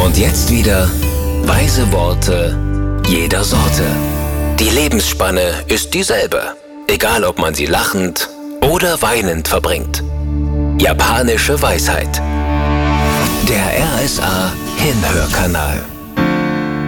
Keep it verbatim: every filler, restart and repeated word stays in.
Und jetzt wieder weise Worte jeder Sorte. Die Lebensspanne ist dieselbe, egal ob man sie lachend oder weinend verbringt. Japanische Weisheit. Der R S A Hinhörkanal.